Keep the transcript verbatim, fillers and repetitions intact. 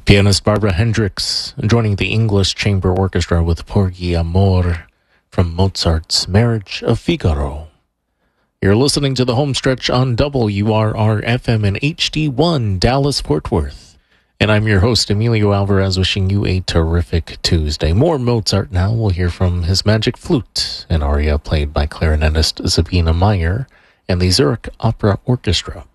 Pianist Barbara Hendricks joining the English Chamber Orchestra with Porgy Amor from Mozart's Marriage of Figaro. You're listening to the home stretch on W R R F M and H D one Dallas-Fort Worth. And I'm your host, Emilio Alvarez, wishing you a terrific Tuesday. More Mozart now. We'll hear from his Magic Flute, an aria played by clarinetist Sabina Meyer and the Zurich Opera Orchestra.